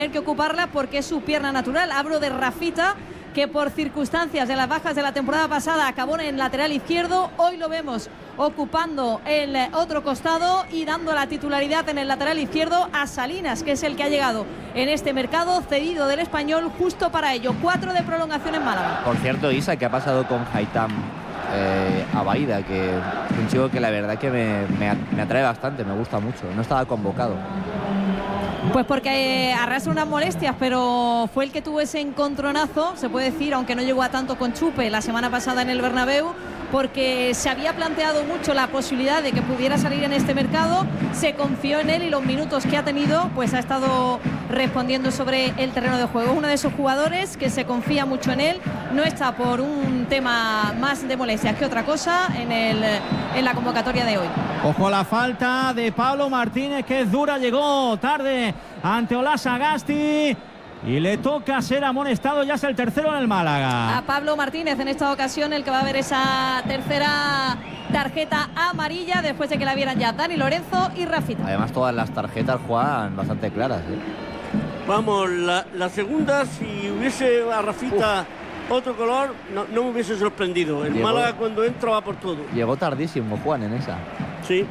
que ocuparla porque es su pierna natural. Hablo de Rafita, que por circunstancias de las bajas de la temporada pasada acabó en el lateral izquierdo. Hoy lo vemos ocupando el otro costado y dando la titularidad en el lateral izquierdo a Salinas, que es el que ha llegado en este mercado cedido del Español justo para ello. 4 de prolongación en Málaga. Por cierto, Isa, ¿qué ha pasado con Haitham Abaida? Que es un chico que la verdad que me atrae bastante, me gusta mucho. No estaba convocado. Pues porque arrastra unas molestias, pero fue el que tuvo ese encontronazo, se puede decir, aunque no llegó a tanto con Chupe la semana pasada en el Bernabéu, porque se había planteado mucho la posibilidad de que pudiera salir en este mercado. Se confió en él y los minutos que ha tenido pues ha estado respondiendo sobre el terreno de juego. Uno de esos jugadores que se confía mucho en él, no está por un tema más de molestias que otra cosa en la convocatoria de hoy. Ojo a la falta de Pablo Martínez, que es dura, llegó tarde ante Olas Sagasti y le toca ser amonestado. Ya es el tercero en el Málaga. A Pablo Martínez en esta ocasión, el que va a ver esa tercera tarjeta amarilla después de que la vieran ya Dani Lorenzo y Rafita. Además, todas las tarjetas juegan bastante claras, Vamos, la segunda, si hubiese a Rafita otro color, no me hubiese sorprendido. El Málaga cuando entra va por todo. Llegó tardísimo Juan en esa. Sí.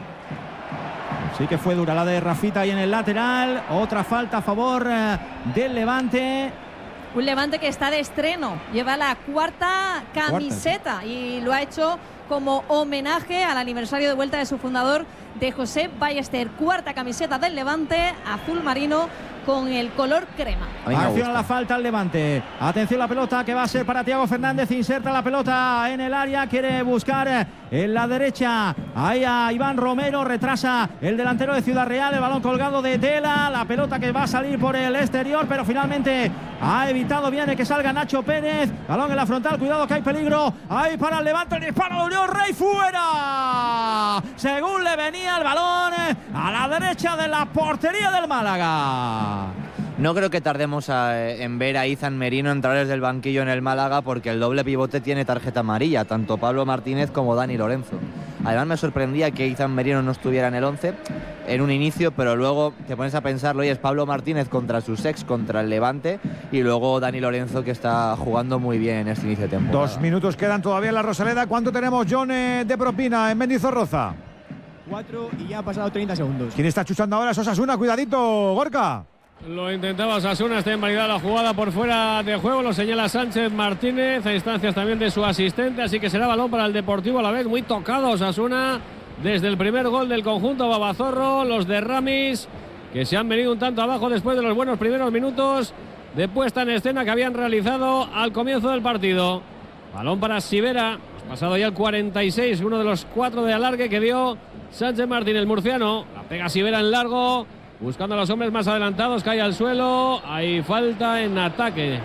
Sí que fue dura la de Rafita ahí en el lateral. Otra falta a favor del Levante. Un Levante que está de estreno. Lleva la cuarta camiseta y lo ha hecho como homenaje al aniversario de vuelta de su fundador, de José Ballester. Cuarta camiseta del Levante, azul marino con el color crema. Atención a la falta al Levante. Atención la pelota que va a ser para Thiago Fernández. Inserta la pelota en el área. Quiere buscar en la derecha ahí a Iván Romero. Retrasa el delantero de Ciudad Real. El balón colgado de Tela. La pelota que va a salir por el exterior, pero finalmente ha evitado bien que salga Nacho Pérez. Balón en la frontal. Cuidado que hay peligro. Ahí para el Levante. El disparo de Unión Rey. ¡Fuera! Según le venía el balón a la derecha de la portería del Málaga. No creo que tardemos en ver a Izan Merino entrar desde el banquillo en el Málaga, porque el doble pivote tiene tarjeta amarilla, tanto Pablo Martínez como Dani Lorenzo. Además, me sorprendía que Izan Merino no estuviera en el 11 en un inicio, pero luego te pones a pensarlo y es Pablo Martínez contra sus ex, contra el Levante, y luego Dani Lorenzo, que está jugando muy bien en este inicio de temporada. 2 minutos quedan todavía en la Rosaleda. ¿Cuánto tenemos, John, de propina en Mendizorroza? 4 y ya ha pasado 30 segundos. ¿Quién está chuchando ahora? Es Osasuna. Cuidadito, Gorka. Lo intentaba Osasuna, está invalidada la jugada por fuera de juego, lo señala Sánchez Martínez, a instancias también de su asistente, así que será balón para el Deportivo Alavés. Muy tocado Osasuna desde el primer gol del conjunto Babazorro. Los de Ramis, que se han venido un tanto abajo después de los buenos primeros minutos de puesta en escena que habían realizado al comienzo del partido. Balón para Sivera, pasado ya el 46, uno de los 4 de alargue que dio Sánchez Martínez, murciano. La pega Sivera en largo, buscando a los hombres más adelantados, cae al suelo. Hay falta en ataque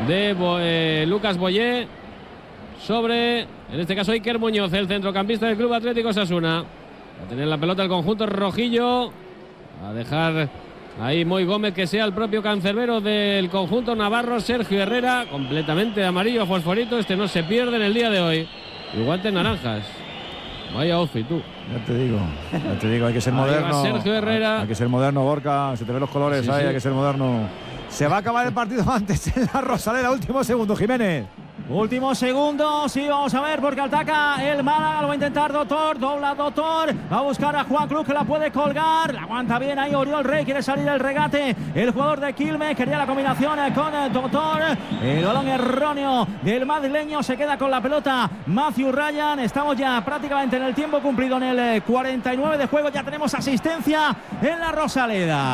de Lucas Boyé sobre, en este caso, Iker Muñoz, el centrocampista del Club Atlético Osasuna. Va a tener la pelota el conjunto rojillo. Va a dejar ahí Moy Gómez, que sea el propio cancerbero del conjunto navarro, Sergio Herrera, completamente de amarillo fosforito. Este no se pierde en el día de hoy. Y guantes naranjas. Vaya outfit, tú. Ya te digo, hay que ser moderno. Sergio Herrera. Hay que ser moderno, Gorka. Se te ven los colores, sí, hay que ser moderno. Se va a acabar el partido antes en la Rosaleda. Último segundo, Jiménez. Último segundo, sí, vamos a ver, porque ataca el Málaga, lo va a intentar Doctor, dobla Doctor, va a buscar a Juan Cruz, que la puede colgar, la aguanta bien ahí Oriol Rey, quiere salir el regate, el jugador de Quilmes, quería la combinación con Doctor, el balón erróneo del madrileño, se queda con la pelota Matthew Ryan. Estamos ya prácticamente en el tiempo cumplido, en el 49 de juego, ya tenemos asistencia en la Rosaleda.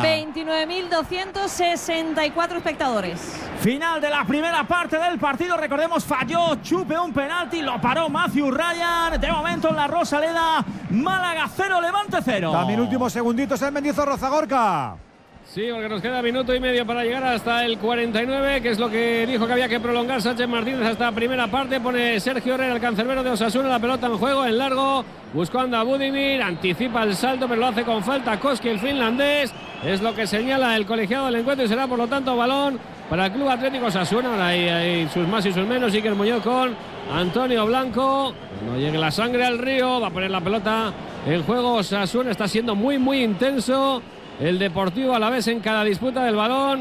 29.264 espectadores. Final de la primera parte del partido, recordemos, falló Chupe un penalti, lo paró Matthew Ryan. De momento en la Rosaleda, Málaga 0, Levante 0. También últimos segunditos en Mendizorroza, Gorka. Sí, porque nos queda minuto y medio para llegar hasta el 49, que es lo que dijo que había que prolongar Sánchez Martínez hasta la primera parte. Pone Sergio Herrera, el cancerbero de Osasuna, la pelota en juego, en largo, buscando a Budimir, anticipa el salto, pero lo hace con falta Koski, el finlandés. Es lo que señala el colegiado del encuentro y será, por lo tanto, balón para el Club Atlético Osasuna. Ahora hay sus más y sus menos. Iker Muñoz con Antonio Blanco. No llegue la sangre al río. Va a poner la pelota en juego Osasuna. Está siendo muy, muy intenso el Deportivo Alavés en cada disputa del balón.